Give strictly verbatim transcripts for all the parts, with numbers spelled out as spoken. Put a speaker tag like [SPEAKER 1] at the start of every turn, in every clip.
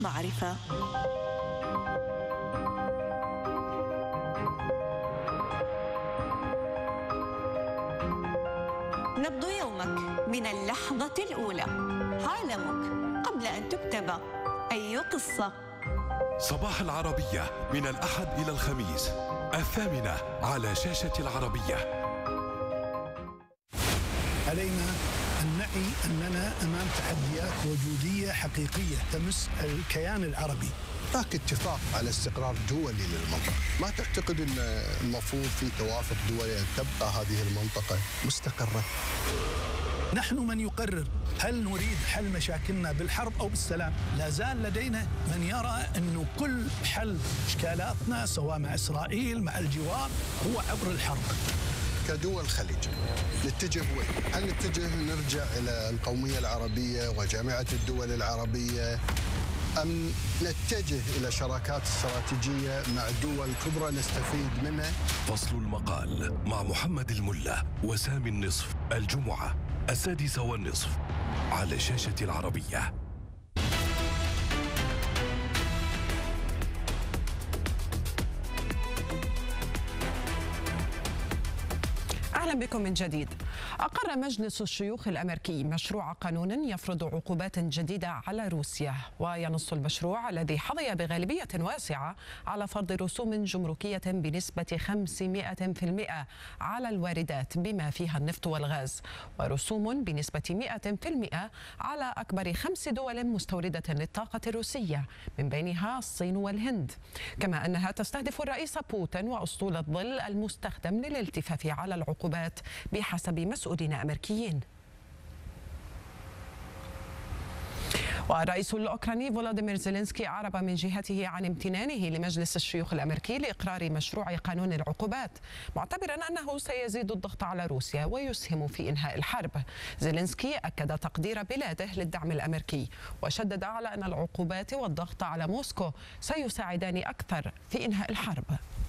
[SPEAKER 1] معرفة. نبض يومك من اللحظة الأولى، عالمك قبل أن تكتب أي قصة.
[SPEAKER 2] صباح العربية من الأحد إلى الخميس الثامنة على شاشة العربية.
[SPEAKER 3] علينا أن نعي أننا أمام تحديات وجودية حقيقية تمس الكيان العربي.
[SPEAKER 4] هناك اتفاق على استقرار دولي للمنطقة، ما تعتقد أن المفروض في توافق دولي أن تبقى هذه المنطقة مستقرة؟
[SPEAKER 3] نحن من يقرر هل نريد حل مشاكلنا بالحرب أو بالسلام. لا زال لدينا من يرى أنه كل حل إشكالاتنا سواء مع إسرائيل مع الجوار هو عبر الحرب.
[SPEAKER 4] كدول الخليج نتجه وين؟ هل نتجه نرجع إلى القومية العربية وجامعة الدول العربية، أم نتجه إلى شراكات استراتيجية مع دول كبرى نستفيد منها؟
[SPEAKER 2] فصل المقال مع محمد الملا وسامي النصف الجمعة السادسة والنصف على شاشة العربية.
[SPEAKER 5] أهلا بكم من جديد. أقر مجلس الشيوخ الأمريكي مشروع قانون يفرض عقوبات جديدة على روسيا، وينص المشروع الذي حظي بغالبية واسعة على فرض رسوم جمركية بنسبة خمسمائة بالمئة على الواردات بما فيها النفط والغاز، ورسوم بنسبة مائة بالمئة على أكبر خمس دول مستوردة للطاقة الروسية من بينها الصين والهند، كما أنها تستهدف الرئيس بوتين وأسطول الظل المستخدم للالتفاف على العقوبات بحسب مسؤولين أمريكيين. والرئيس الأوكراني فولوديمير زيلينسكي أعرب من جهته عن امتنانه لمجلس الشيوخ الأمريكي لإقرار مشروع قانون العقوبات، معتبرا أنه سيزيد الضغط على روسيا ويسهم في إنهاء الحرب. زيلينسكي أكد تقدير بلاده للدعم الأمريكي، وشدد على أن العقوبات والضغط على موسكو سيساعدان أكثر في إنهاء الحرب.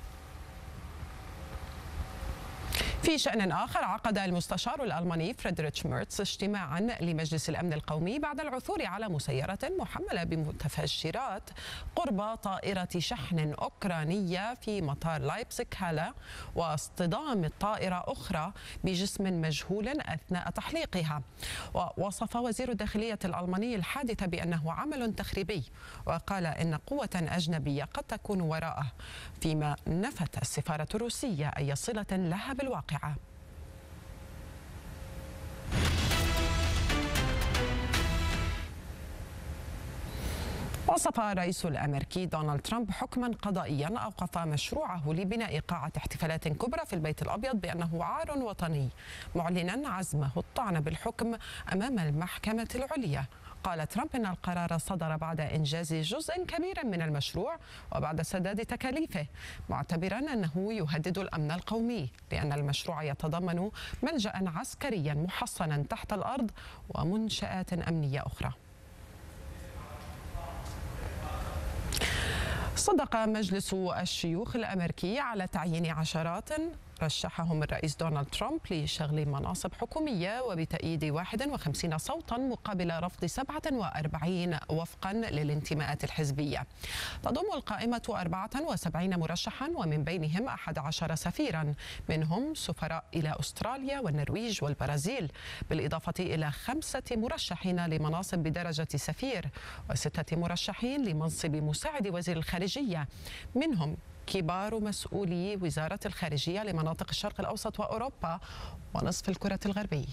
[SPEAKER 5] في شأن آخر، عقد المستشار الألماني فريدريتش ميرتس اجتماعا لمجلس الأمن القومي بعد العثور على مسيرة محملة بمتفجرات قرب طائرة شحن أوكرانية في مطار لايبزيغ هالا، واصطدام الطائرة أخرى بجسم مجهول أثناء تحليقها. ووصف وزير الداخلية الألماني الحادث بأنه عمل تخريبي، وقال إن قوة أجنبية قد تكون وراءه، فيما نفت السفارة الروسية أي صلة لها بالواقع. وصف الرئيس الأمريكي دونالد ترامب حكما قضائيا أوقف مشروعه لبناء قاعة احتفالات كبرى في البيت الأبيض بأنه عار وطني، معلنا عزمه الطعن بالحكم أمام المحكمة العليا. قال ترامب إن القرار صدر بعد إنجاز جزء كبير من المشروع وبعد سداد تكاليفه، معتبرا أنه يهدد الأمن القومي لأن المشروع يتضمن ملجأ عسكريا محصنا تحت الأرض ومنشآت أمنية أخرى. صدق مجلس الشيوخ الأمريكي على تعيين عشرات رشحهم الرئيس دونالد ترامب لشغل مناصب حكومية وبتأييد واحد وخمسين صوتا مقابل رفض سبعة وأربعين وفقا للانتماءات الحزبية. تضم القائمة أربعة وسبعين مرشحا ومن بينهم أحد عشر سفيرا، منهم سفراء إلى أستراليا والنرويج والبرازيل، بالإضافة إلى خمسة مرشحين لمناصب بدرجة سفير وستة مرشحين لمنصب مساعد وزير الخارجية، منهم كبار مسؤولي وزارة الخارجية لمناطق الشرق الأوسط وأوروبا ونصف الكرة الغربية.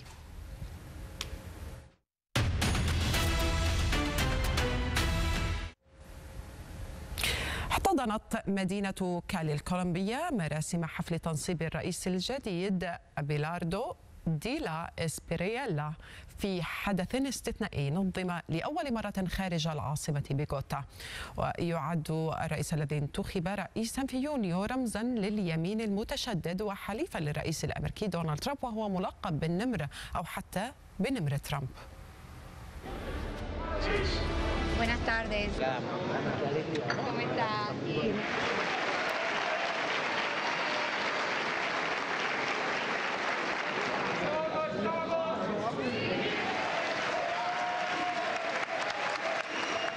[SPEAKER 5] احتضنت مدينة كالي الكولومبية مراسم حفل تنصيب الرئيس الجديد أبيلاردو ديلا إسبرييلا في حدث استثنائي نظم لأول مرة خارج العاصمة بيغوتا. ويعد الرئيس الذي انتخب رئيسا في يونيو رمزا لليمين المتشدد وحليفا للرئيس الأمريكي دونالد ترامب، وهو ملقب بالنمر أو حتى بنمر ترامب.
[SPEAKER 6] Buenas tardes. ¿Cómo está?